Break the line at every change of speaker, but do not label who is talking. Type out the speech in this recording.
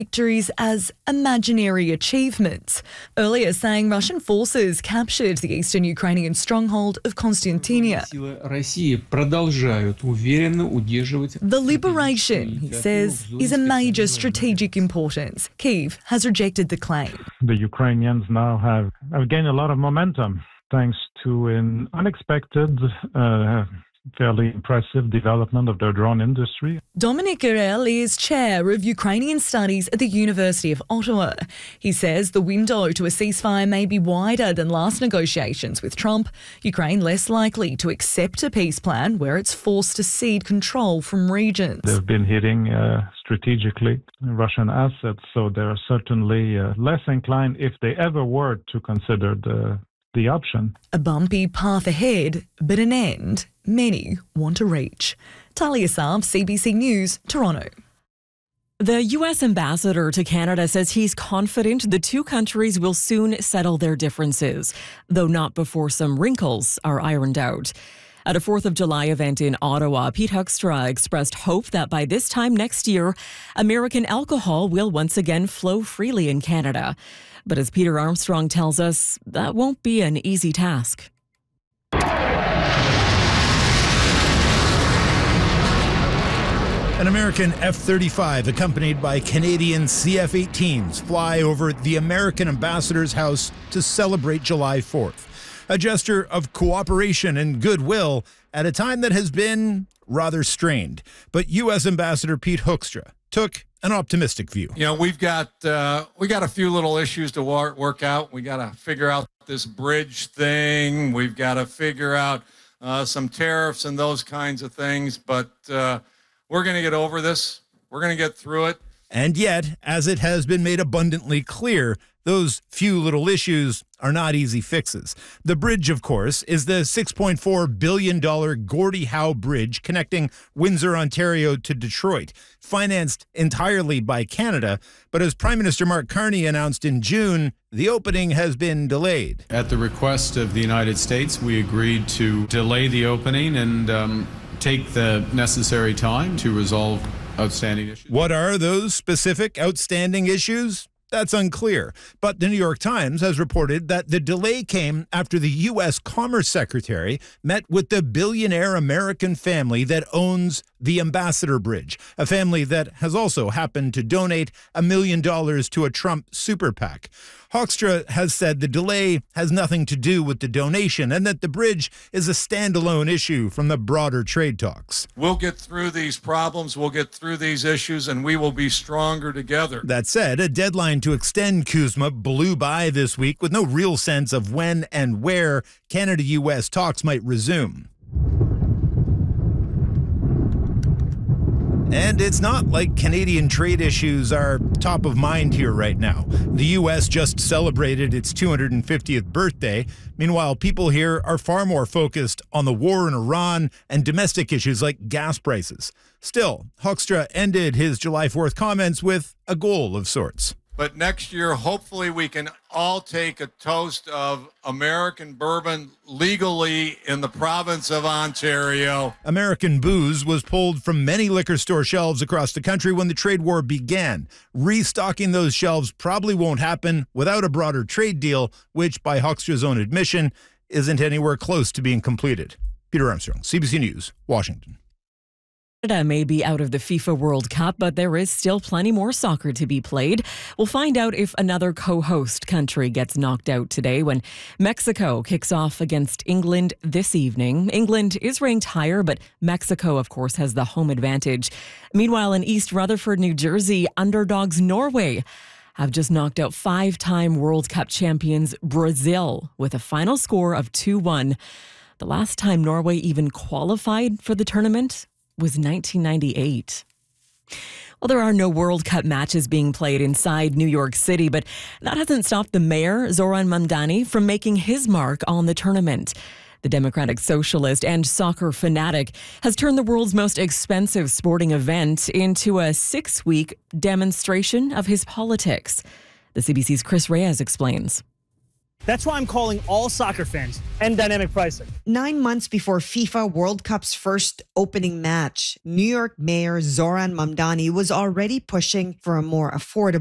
victories as imaginary achievements, earlier saying Russian forces captured the eastern Ukrainian stronghold of Konstantinia. The liberation, he says, is a major strategic importance. Kyiv has rejected the claim.
The Ukrainians now have gained a lot of momentum thanks to an unexpected fairly impressive development of their drone industry.
Dominic Guerel is chair of Ukrainian studies at the University of Ottawa. He says the window to a ceasefire may be wider than last negotiations with Trump, Ukraine less likely to accept a peace plan where it's forced to cede control from regions.
They've been hitting strategically Russian assets, so they're certainly less inclined, if they ever were, to consider the option.
A bumpy path ahead, but an end many want to reach. Talia Saab, CBC News, Toronto. The US ambassador to Canada says he's confident the two countries will soon settle their differences, though not before some wrinkles are ironed out. At a 4th of July event in Ottawa, Pete Hoekstra expressed hope that by this time next year, American alcohol will once again flow freely in Canada. But as Peter Armstrong tells us, that won't be an easy task.
An American F-35 accompanied by Canadian CF-18s fly over the American ambassador's house to celebrate July 4th. A gesture of cooperation and goodwill at a time that has been rather strained. But U.S. Ambassador Pete Hoekstra took an optimistic view.
You know, we got a few little issues to work out. We got to figure out this bridge thing. We've got to figure out some tariffs and those kinds of things. But we're going to get over this. We're going to get through it.
And yet, as it has been made abundantly clear, those few little issues are not easy fixes. The bridge, of course, is the $6.4 billion Gordie Howe Bridge connecting Windsor, Ontario to Detroit, financed entirely by Canada. But as Prime Minister Mark Carney announced in June, the opening has been delayed.
At the request of the United States, we agreed to delay the opening and take the necessary time to resolve outstanding issues.
What are those specific outstanding issues? That's unclear. But the New York Times has reported that the delay came after the U.S. Commerce Secretary met with the billionaire American family that owns the Ambassador Bridge, a family that has also happened to donate $1 million to a Trump super PAC. Hoekstra has said the delay has nothing to do with the donation and that the bridge is a standalone issue from the broader trade talks.
We'll get through these problems, we'll get through these issues, and we will be stronger together.
That said, a deadline to extend CUSMA blew by this week with no real sense of when and where Canada-U.S. talks might resume. And it's not like Canadian trade issues are top of mind here right now. The U.S. just celebrated its 250th birthday. Meanwhile, people here are far more focused on the war in Iran and domestic issues like gas prices. Still, Hoekstra ended his July 4th comments with a goal of sorts.
But next year, hopefully we can all take a toast of American bourbon legally in the province of Ontario.
American booze was pulled from many liquor store shelves across the country when the trade war began. Restocking those shelves probably won't happen without a broader trade deal, which, by Hoekstra's own admission, isn't anywhere close to being completed. Peter Armstrong, CBC News, Washington.
Canada may be out of the FIFA World Cup, but there is still plenty more soccer to be played. We'll find out if another co-host country gets knocked out today when Mexico kicks off against England this evening. England is ranked higher, but Mexico, of course, has the home advantage. Meanwhile, in East Rutherford, New Jersey, underdogs Norway have just knocked out 5-time World Cup champions Brazil with a final score of 2-1. The last time Norway even qualified for the tournament was 1998. Well, there are no World Cup matches being played inside New York City, but that hasn't stopped the mayor, Zoran Mamdani, from making his mark on the tournament. The Democratic Socialist and soccer fanatic has turned the world's most expensive sporting event into a 6-week demonstration of his politics. The CBC's Chris Reyes explains.
That's why I'm calling all soccer fans and Dynamic Pricing.
9 months before FIFA World Cup's first opening match, New York Mayor Zoran Mamdani was already pushing for a more affordable